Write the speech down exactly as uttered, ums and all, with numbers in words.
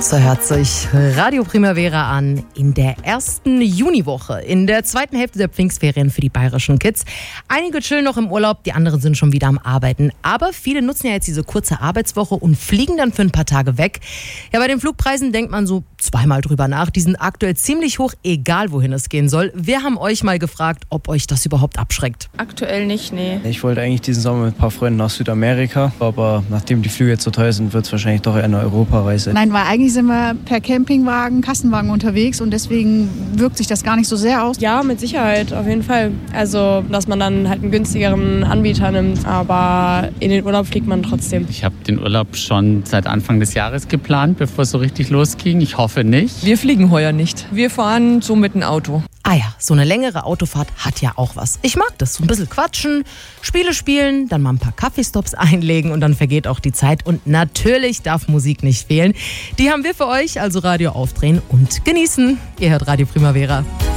So hört sich Radio Primavera an in der ersten Juniwoche, in der zweiten Hälfte der Pfingstferien für die bayerischen Kids. Einige chillen noch im Urlaub, die anderen sind schon wieder am Arbeiten. Aber viele nutzen ja jetzt diese kurze Arbeitswoche und fliegen dann für ein paar Tage weg. Ja, bei den Flugpreisen denkt man so zweimal drüber nach. Die sind aktuell ziemlich hoch, egal wohin es gehen soll. Wir haben euch mal gefragt, ob euch das überhaupt abschreckt. Aktuell nicht, nee. Ich wollte eigentlich diesen Sommer mit ein paar Freunden nach Südamerika, aber nachdem die Flüge jetzt so teuer sind, wird es wahrscheinlich doch eher eine Europareise. Nein, weil eigentlich sind wir per Campingwagen, Kassenwagen unterwegs und deswegen wirkt sich das gar nicht so sehr aus. Ja, mit Sicherheit, auf jeden Fall. Also, dass man dann halt einen günstigeren Anbieter nimmt, aber in den Urlaub fliegt man trotzdem. Ich habe den Urlaub schon seit Anfang des Jahres geplant, bevor es so richtig losging. Ich hoffe nicht. Wir fliegen heuer nicht. Wir fahren so mit dem Auto. Ah ja, so eine längere Autofahrt hat ja auch was. Ich mag das, so ein bisschen quatschen, Spiele spielen, dann mal ein paar Kaffeestops einlegen und dann vergeht auch die Zeit. Und natürlich darf Musik nicht fehlen. Die haben wir für euch, also Radio aufdrehen und genießen. Ihr hört Radio Primavera.